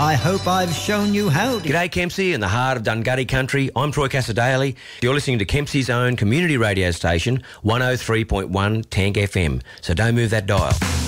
I hope I've shown you how to... G'day Kempsey in the heart of Dungutty country. I'm Troy Cassadaly. You're listening to Kempsey's own community radio station, 103.1 Tank FM. So don't move that dial.